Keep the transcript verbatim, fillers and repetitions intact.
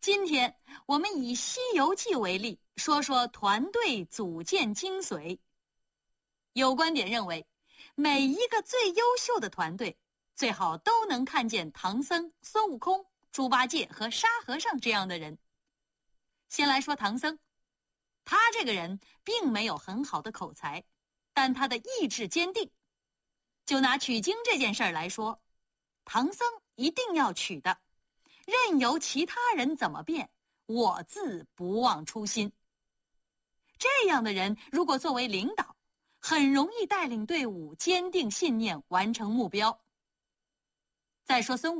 今天我们以《西游记》为例，说说团队组建精髓。有观点认为，每一个最优秀的团队，最好都能看见唐僧、孙悟空、猪八戒和沙和尚这样的人。先来说唐僧，他这个人并没有很好的口才，但他的意志坚定。就拿取经这件事儿来说，唐僧一定要取的，任由其他人怎么变，我自不忘初心。这样的人如果作为领导，很容易带领队伍坚定信念，完成目标。再说孙悟